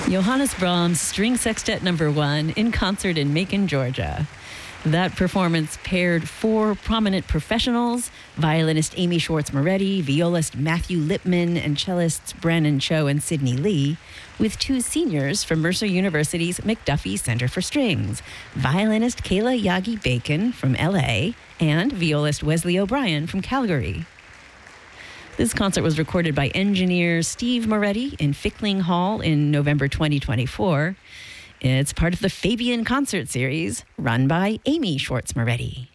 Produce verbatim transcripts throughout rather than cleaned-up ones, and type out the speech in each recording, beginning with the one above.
Johannes Brahms String Sextet Number One in concert in Macon, Georgia. That performance paired four prominent professionals, violinist Amy Schwartz Moretti, violist Matthew Lipman, and cellists Brandon Cho and Sidney Lee, with two seniors from Mercer University's McDuffie Center for Strings, violinist Kayla Yagi Bacon from L A and violist Wesley O'Brien from Calgary. This concert was recorded by engineer Steve Moretti in Fickling Hall in November twenty twenty-four. It's part of the Fabian Concert Series, run by Amy Schwartz Moretti.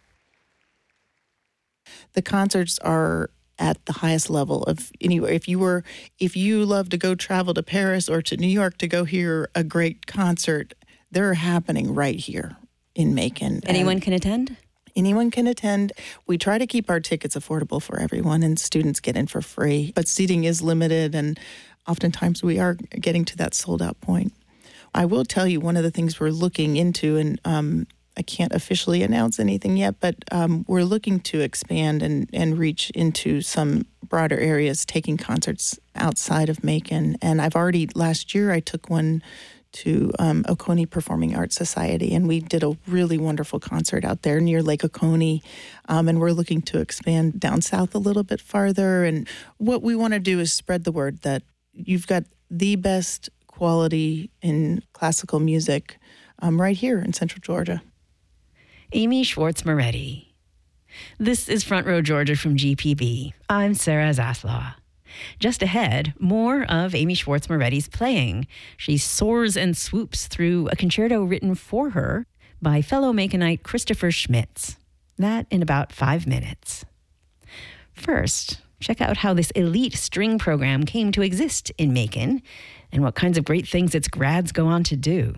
The concerts are at the highest level of anywhere. If you were, if you love to go travel to Paris or to New York to go hear a great concert, they're happening right here in Macon. Anyone and can attend? Anyone can attend. We try to keep our tickets affordable for everyone, and students get in for free. But seating is limited, and oftentimes we are getting to that sold-out point. I will tell you one of the things we're looking into, and um, I can't officially announce anything yet, but um, we're looking to expand and, and reach into some broader areas, taking concerts outside of Macon. And I've already, last year, I took one to um, Oconee Performing Arts Society, and we did a really wonderful concert out there near Lake Oconee, um, and we're looking to expand down south a little bit farther. And what we want to do is spread the word that you've got the best quality in classical music um, right here in Central Georgia. Amy Schwartz Moretti. This is Front Row Georgia from G P B. I'm Sarah Zaslaw. Just ahead, more of Amy Schwartz Moretti's playing. She soars and swoops through a concerto written for her by fellow Maconite Christopher Schmitz. That in about five minutes. First, check out how this elite string program came to exist in Macon and what kinds of great things its grads go on to do.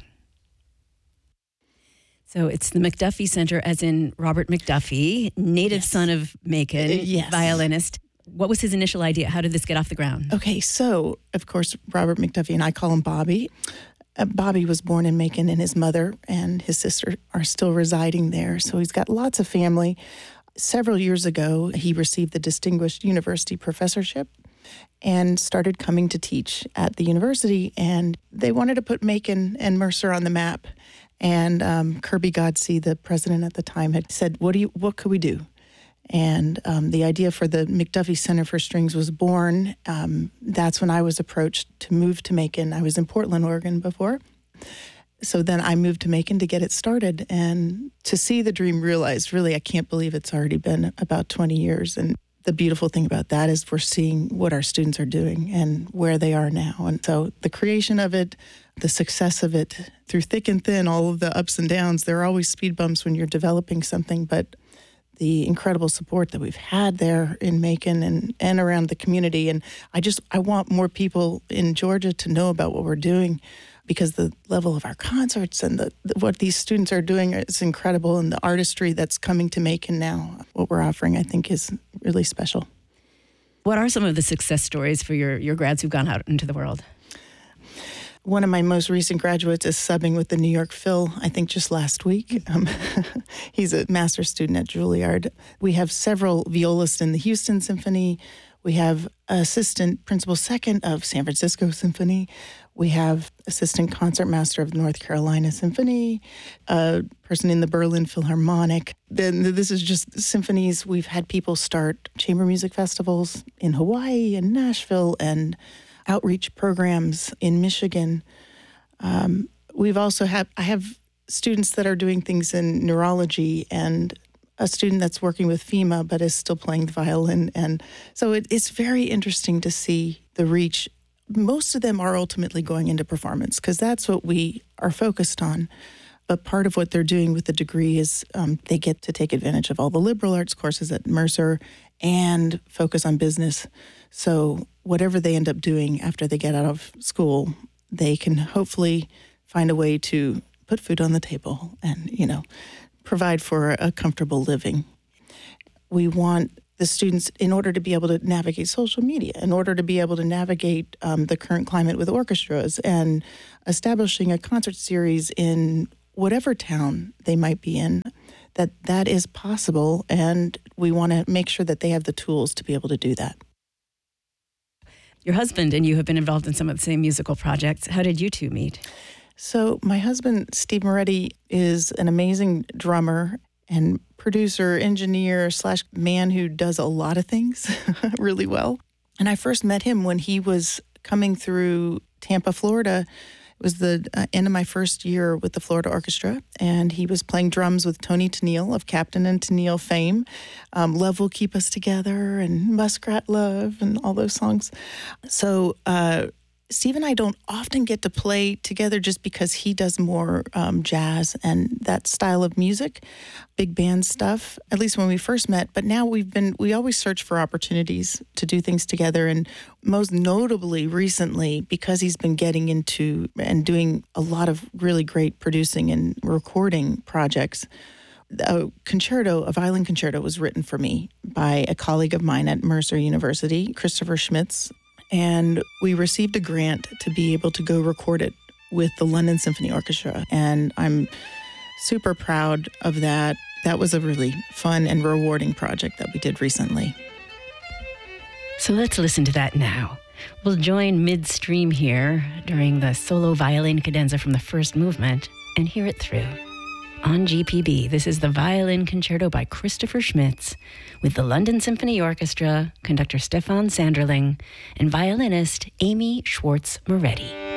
So it's the McDuffie Center, as in Robert McDuffie, native Yes. son of Macon, Yes. violinist. What was his initial idea? How did this get off the ground? Okay, so, of course, Robert McDuffie, and I call him Bobby. Uh, Bobby was born in Macon, and his mother and his sister are still residing there, so he's got lots of family. Several years ago, he received the Distinguished University Professorship and started coming to teach at the university, and they wanted to put Macon and Mercer on the map. And um, Kirby Godsey, the president at the time, had said, "What do you? What could we do?" And um, the idea for the McDuffie Center for Strings was born. Um, that's when I was approached to move to Macon. I was in Portland, Oregon before. So then I moved to Macon to get it started. And to see the dream realized, really, I can't believe it's already been about twenty years. And the beautiful thing about that is we're seeing what our students are doing and where they are now. And so the creation of it, the success of it, through thick and thin, all of the ups and downs, there are always speed bumps when you're developing something, but the incredible support that we've had there in Macon and, and around the community. And I just, I want more people in Georgia to know about what we're doing, because the level of our concerts and the, the what these students are doing is incredible. And the artistry that's coming to Macon now, what we're offering, I think is really special. What are some of the success stories for your, your grads who've gone out into the world? One of my most recent graduates is subbing with the New York Phil, I think just last week. Um, he's a master's student at Juilliard. We have several violists in the Houston Symphony. We have assistant principal second of San Francisco Symphony. We have assistant concertmaster of North Carolina Symphony, a person in the Berlin Philharmonic. Then this is just symphonies. We've had people start chamber music festivals in Hawaii and Nashville and outreach programs in Michigan. Um, we've also had, I have students that are doing things in neurology and a student that's working with FEMA but is still playing the violin. And so it, it's very interesting to see the reach. Most of them are ultimately going into performance because that's what we are focused on. But part of what they're doing with the degree is um, they get to take advantage of all the liberal arts courses at Mercer and focus on business. So whatever they end up doing after they get out of school, they can hopefully find a way to put food on the table and, you know, provide for a comfortable living. We want the students, in order to be able to navigate social media, in order to be able to navigate um, the current climate with orchestras and establishing a concert series in whatever town they might be in, that that is possible, and we want to make sure that they have the tools to be able to do that. Your husband and you have been involved in some of the same musical projects. How did you two meet? So my husband, Steve Moretti, is an amazing drummer and producer, engineer, slash man who does a lot of things really well. And I first met him when he was coming through Tampa, Florida. It was the uh, end of my first year with the Florida Orchestra, and he was playing drums with Tony Tennille of Captain and Tennille fame. Um, Love Will Keep Us Together and Muskrat Love and all those songs. So uh, Steve and I don't often get to play together just because he does more um, jazz and that style of music, big band stuff, at least when we first met. But now we've been, we always search for opportunities to do things together. And most notably recently, because he's been getting into and doing a lot of really great producing and recording projects, a concerto, a violin concerto was written for me by a colleague of mine at Mercer University, Christopher Schmitz. And we received a grant to be able to go record it with the London Symphony Orchestra. And I'm super proud of that. That was a really fun and rewarding project that we did recently. So let's listen to that now. We'll join midstream here during the solo violin cadenza from the first movement and hear it through. On G P B, this is the Violin Concerto by Christopher Schmitz with the London Symphony Orchestra, conductor Stefan Sanderling, and violinist Amy Schwartz Moretti.